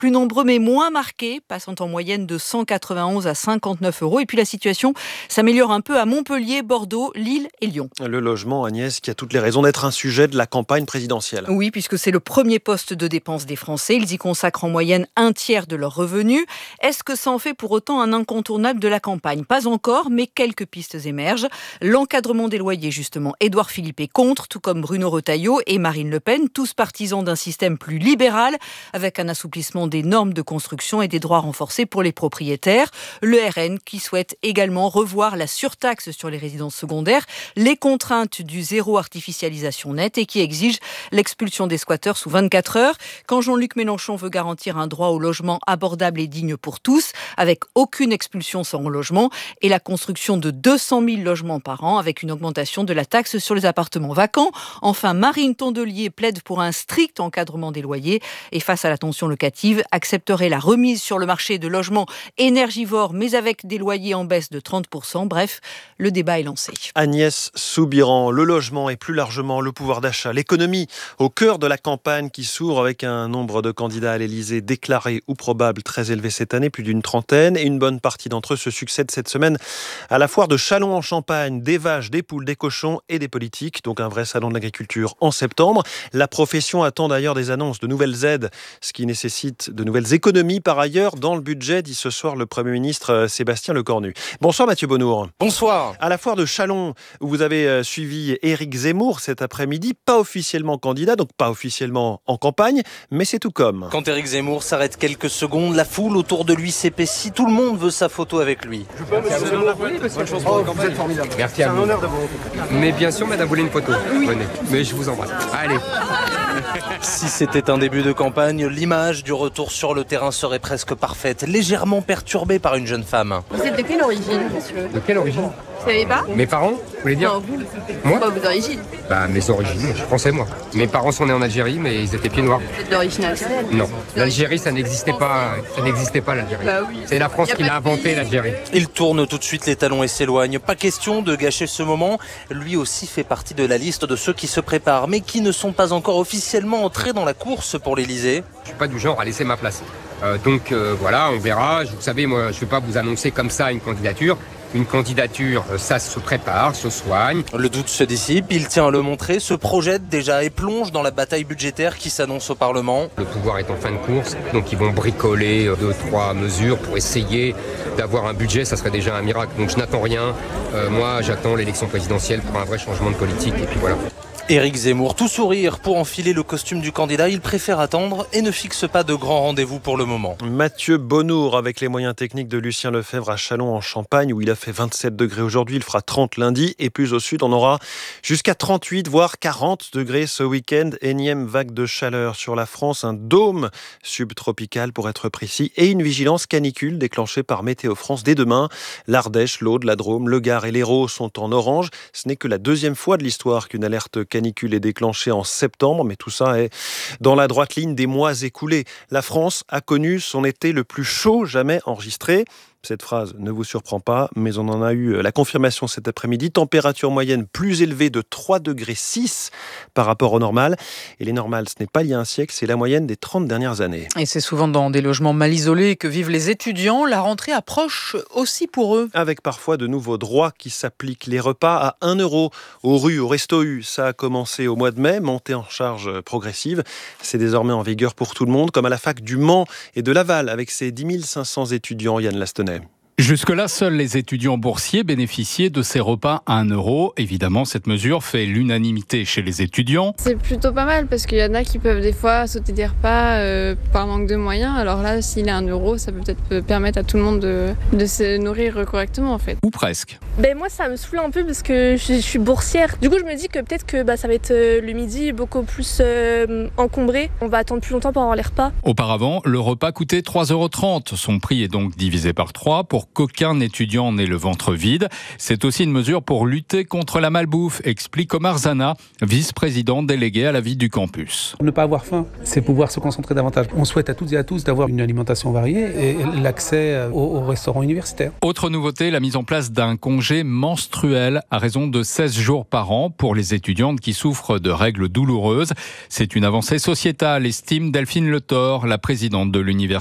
plus nombreux mais moins marqués, passant en moyenne de 191 à 59 euros. Et puis la situation s'améliore un peu à Montpellier, Bordeaux, Lille et Lyon. Le logement, Agnès, qui a toutes les raisons d'être un sujet de la campagne présidentielle. Oui, puisque c'est le premier poste de dépense des Français. Ils y consacrent en moyenne un tiers de leurs revenus. Est-ce que ça en fait pour autant un incontournable de la campagne ? Pas encore, mais quelques pistes émergent. L'encadrement des loyers, justement. Édouard Philippe est contre, tout comme Bruno Retailleau et Marine Le Pen, tous partisans d'un système plus libéral, avec un assouplissement des normes de construction et des droits renforcés pour les propriétaires. Le RN qui souhaite également revoir la surtaxe sur les résidences secondaires, les contraintes du zéro artificialisation nette et qui exige l'expulsion des squatteurs sous 24 heures. Quand Jean-Luc Mélenchon veut garantir un droit au logement abordable et digne pour tous, avec aucune expulsion sans logement et la construction de 200 000 logements par an avec une augmentation de la taxe sur les appartements vacants. Enfin, Marine Tondelier plaide pour un strict encadrement des loyers et face à la tension locative, accepterait la remise sur le marché de logements énergivores mais avec des loyers en baisse de 30%. Bref, le débat est lancé. Agnès Soubiran, le logement et plus largement le pouvoir d'achat, l'économie au cœur de la campagne qui s'ouvre avec un nombre de candidats à l'Elysée déclarés ou probables très élevé cette année, plus d'une trentaine, et une bonne partie d'entre eux se succèdent cette semaine à la foire de Châlons en Champagne, des vaches, des poules, des cochons et des politiques, donc un vrai salon de l'agriculture en septembre. La profession attend d'ailleurs des annonces de nouvelles aides, ce qui nécessite de nouvelles économies par ailleurs dans le budget, dit ce soir le Premier ministre Sébastien Lecornu. Bonsoir Mathieu Bonnour. Bonsoir. À la foire de Châlons, où vous avez suivi Éric Zemmour cet après-midi, pas officiellement candidat, donc pas officiellement en campagne, mais c'est tout comme. Quand Éric Zemmour s'arrête quelques secondes, la foule autour de lui s'épaissit, tout le monde veut sa photo avec lui. Vous êtes formidable. Merci à vous. C'est un honneur de vous rencontrer. Mais bien sûr, madame, vous voulez une photo ? Oui. Venez. Mais je vous embrasse. Allez. Si c'était un début de campagne, l'image du retour sur le terrain serait presque parfaite, légèrement perturbée par une jeune femme. Vous êtes de quelle origine, monsieur ? De quelle origine ? Vous savez pas ? Mes parents, vous voulez dire ? Non, vous. Moi ? Pas vos origines. Bah, mes origines, je suis français, moi. Mes parents sont nés en Algérie, mais ils étaient pieds noirs. Vous êtes d'origine algérienne ? Non. L'Algérie, ça n'existait pas. Ça n'existait pas, l'Algérie. Bah oui. C'est la France qui l'a inventé, l'Algérie. Il tourne tout de suite les talons et s'éloigne. Pas question de gâcher ce moment. Lui aussi fait partie de la liste de ceux qui se préparent, mais qui ne sont pas encore officiellement entrés dans la course pour l'Elysée. Je suis pas du genre à laisser ma place. Donc voilà, on verra. Vous savez, moi, je ne vais pas vous annoncer comme ça une candidature. Une candidature, ça se prépare, se soigne. Le doute se dissipe, il tient à le montrer, se projette déjà et plonge dans la bataille budgétaire qui s'annonce au Parlement. Le pouvoir est en fin de course, donc ils vont bricoler 2-3 mesures pour essayer d'avoir un budget, ça serait déjà un miracle. Donc je n'attends rien. Moi, j'attends l'élection présidentielle pour un vrai changement de politique et puis voilà. Éric Zemmour, tout sourire pour enfiler le costume du candidat. Il préfère attendre et ne fixe pas de grands rendez-vous pour le moment. Mathieu Bonnour avec les moyens techniques de Lucien Lefebvre à Châlons en Champagne où il a fait 27 degrés aujourd'hui, il fera 30 lundi et plus au sud on aura jusqu'à 38 voire 40 degrés ce week-end. Énième vague de chaleur sur la France, un dôme subtropical pour être précis et une vigilance canicule déclenchée par Météo France dès demain. L'Ardèche, l'Aude, la Drôme, le Gard et l'Hérault sont en orange. Ce n'est que la deuxième fois de l'histoire qu'une alerte canicule est déclenchée en septembre, mais tout ça est dans la droite ligne des mois écoulés. La France a connu son été le plus chaud jamais enregistré. Cette phrase ne vous surprend pas, mais on en a eu la confirmation cet après-midi. Température moyenne plus élevée de 3,6 degrés par rapport au normal. Et les normales, ce n'est pas il y a un siècle, c'est la moyenne des 30 dernières années. Et c'est souvent dans des logements mal isolés que vivent les étudiants. La rentrée approche aussi pour eux. Avec parfois de nouveaux droits qui s'appliquent. Les repas à 1 euro aux rues, au Resto U. Ça a commencé au mois de mai, montée en charge progressive. C'est désormais en vigueur pour tout le monde, comme à la fac du Mans et de Laval, avec ses 10 500 étudiants. Yann Lastenay. Jusque-là, seuls les étudiants boursiers bénéficiaient de ces repas à 1 euro. Évidemment, cette mesure fait l'unanimité chez les étudiants. C'est plutôt pas mal parce qu'il y en a qui peuvent des fois sauter des repas par manque de moyens. Alors là, s'il est à 1 euro, ça peut peut-être permettre à tout le monde de se nourrir correctement en fait. Ou presque. Moi, ça me saoule un peu parce que je suis boursière. Du coup, je me dis que peut-être que ça va être le midi beaucoup plus encombré. On va attendre plus longtemps pour avoir les repas. Auparavant, le repas coûtait 3,30 €. Son prix est donc divisé par 3 pour pour qu'aucun étudiant n'ait le ventre vide. C'est aussi une mesure pour lutter contre la malbouffe, explique Omar Zana, vice-président délégué à la vie du campus. Ne pas avoir faim, c'est pouvoir se concentrer davantage. On souhaite à toutes et à tous d'avoir une alimentation variée et l'accès aux restaurants universitaires. Autre nouveauté, la mise en place d'un congé menstruel à raison de 16 jours par an pour les étudiantes qui souffrent de règles douloureuses. C'est une avancée sociétale, estime Delphine Le Thor, la présidente de l'université.